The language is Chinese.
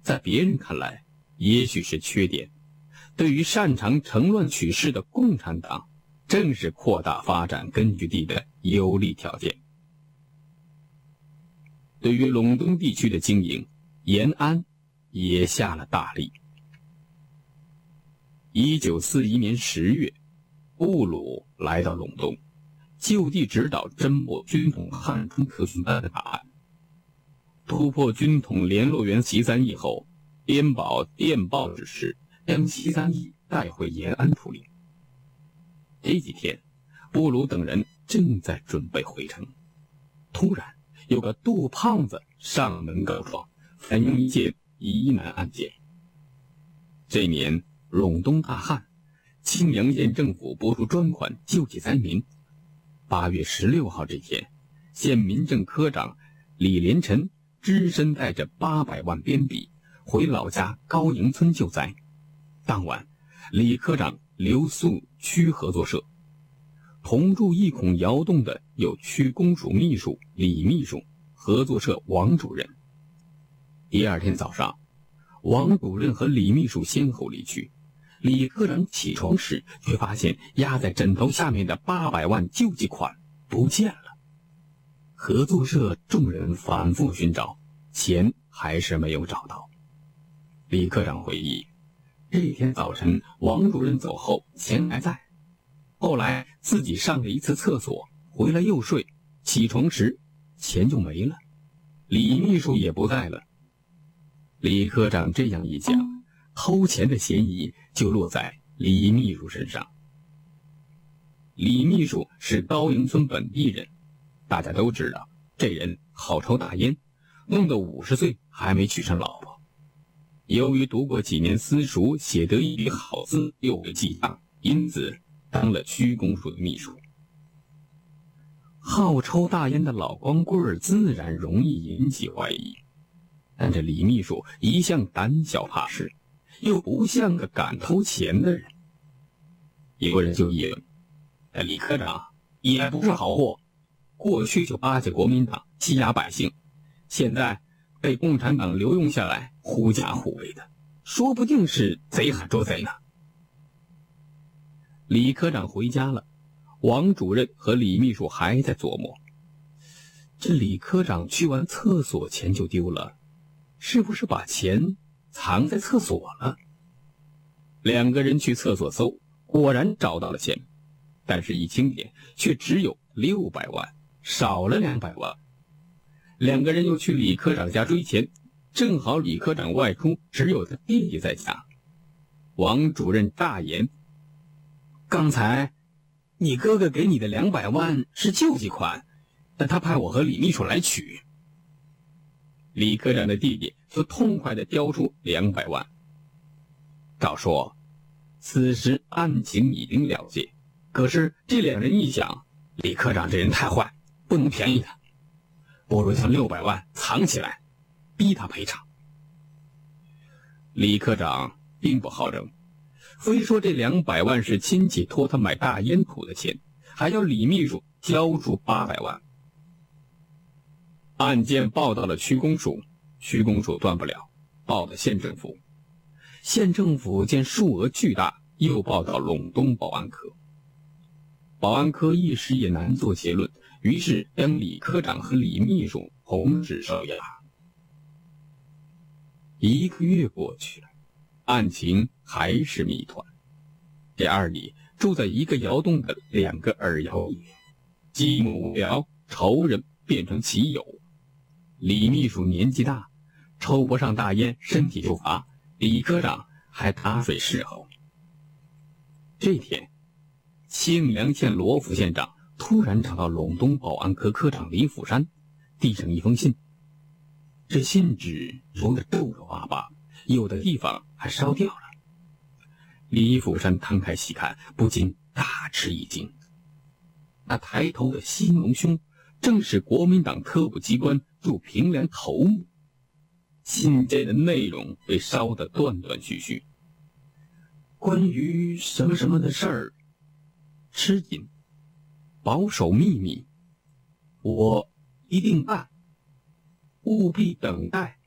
在别人看来也许是缺点，对于擅长乘乱取势的共产党，正是扩大发展根据地的有利条件。对于陇东地区的经营，延安也下了大力。1941年10月，布鲁来到陇东，就地指导侦破军统汉中特训班的大案。突破军统联络员习三义后，边保电报指示将习三义带回延安处理。这几天，布鲁等人正在准备回城，突然有个杜胖子上门告状，反映一件疑难案件。这年陇东大旱，青阳县政府拨出专款救济灾民。8月16号这天，县民政科长李连臣只身带着800万边币回老家高营村救灾。当晚，李科长留宿区合作社，同住一孔窑洞的有区公署秘书李秘书、合作社王主任。第二天早上，王主任和李秘书先后离去，李科长起床时却发现压在枕头下面的800万救济款不见了。合作社众人反复寻找，钱还是没有找到。李科长回忆，这天早晨王主任走后，钱还在，后来自己上了一次厕所，回来又睡，起床时钱就没了，李秘书也不在了。李科长这样一讲，偷钱的嫌疑就落在李秘书身上。李秘书是高营村本地人，大家都知道这人好抽大烟，弄得50岁还没娶上老婆。由于读过几年私塾，写得一笔好字，又会记账，因此当了区公署的秘书。好抽大烟的老光棍自然容易引起怀疑，但这李秘书一向胆小怕事，又不像个敢偷钱的人。有人就议论，李科长也不是好货，过去就巴结国民党，欺压百姓，现在被共产党留用下来，狐假虎威的，说不定是贼喊捉贼呢。李科长回家了，王主任和李秘书还在琢磨，这李科长去完厕所钱就丢了，是不是把钱藏在厕所了？两个人去厕所搜，果然找到了钱，但是一清点却只有600万，少了200万。两个人又去李科长家追钱，正好李科长外出，只有他弟弟在家。王主任大言，刚才你哥哥给你的200万是救济款，但他派我和李秘书来取。李科长的弟弟就痛快地交出200万。照说此时案情已经了结，可是这两人一想，李科长这人太坏，不能便宜他，不如将600万藏起来，逼他赔偿。李科长并不好整，非说这200万是亲戚托他买大烟土的钱，还要李秘书交出800万。案件报到了区公署，区公署断不了，报到县政府。县政府见数额巨大，又报到陇东保安科。保安科一时也难做结论，于是将李科长和李秘书同时收押。1个月过去了，案情还是谜团。这二里住在一个窑洞的2个二窑里，积木无聊，仇人变成棋友。李秘书年纪大，抽不上大烟，身体就乏，李科长还打水侍候。这天，庆阳县罗副县长突然找到陇东保安科科长李辅山，递上一封信。这信纸揉得皱皱巴巴，有的地方还烧掉了。李辅山摊开细看，不禁大吃一惊。那抬头的新隆兄，正是国民党特务机关驻平凉头目。信件的内容被烧得断断续续，关于什么什么的事儿，吃紧，保守秘密，我一定办，务必等待，